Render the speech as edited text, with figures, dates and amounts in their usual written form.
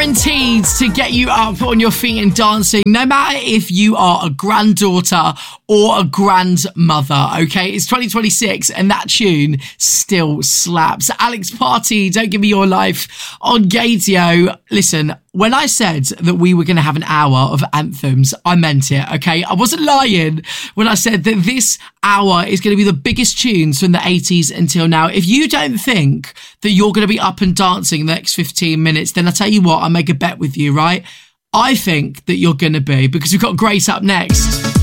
guaranteed to get you up on your feet and dancing, no matter if you are a granddaughter or a grandmother, okay? It's 2026 and that tune still slaps. Alex Party, Don't Give Me Your Life on Gaydio. Listen, when I said that we were going to have an hour of anthems, I meant it, okay? I wasn't lying when I said that this hour is going to be the biggest tunes from the 80s until now. If you don't think that you're going to be up and dancing in the next 15 minutes, then I tell you what, I'll make a bet with you, right? I think that you're going to be, because we've got Grace up next.